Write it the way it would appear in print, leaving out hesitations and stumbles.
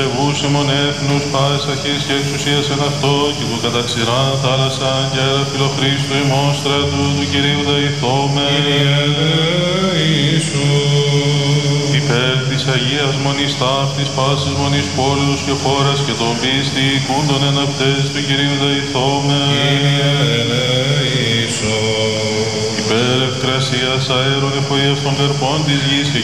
Ευούσιμον έθνους πάσης αρχής και εξουσίας εν αυτό, και του κατά ξηρά θάλασσα και αέρα φιλοχρίστου ημών στρατού του Κυρίου δεηθώμε. Υπέρ της Αγίας Μονής ταύτης πάσης μονής πόλους και χώρας και των πίστη κούντων εν αυτές του Κυρίου δεηθώμε. Υπέρ ευκρασίας αέρων εφοίας των καρπών της γης και